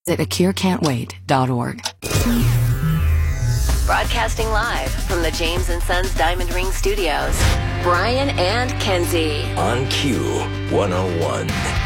At acurecan'twait.org. Broadcasting live from the James & Sons Diamond Ring Studios, Brian and Kenzie. On Q101.